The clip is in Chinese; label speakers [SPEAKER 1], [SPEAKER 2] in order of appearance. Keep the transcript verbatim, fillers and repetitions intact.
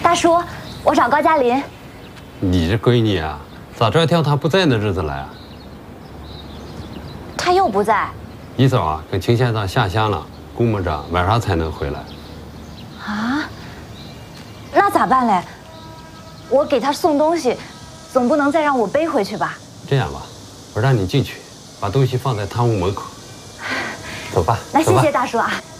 [SPEAKER 1] 大叔，我找高嘉林。
[SPEAKER 2] 你这闺女啊，咋这挑她不在那日子来啊？
[SPEAKER 1] 他又不在。
[SPEAKER 2] 一早啊，跟秦县长下乡了，估摸着晚上才能回来。
[SPEAKER 1] 啊？那咋办嘞？我给他送东西，总不能再让我背回去吧？
[SPEAKER 2] 这样吧，我让你进去，把东西放在堂屋门口。走吧。
[SPEAKER 1] 那谢谢大叔啊。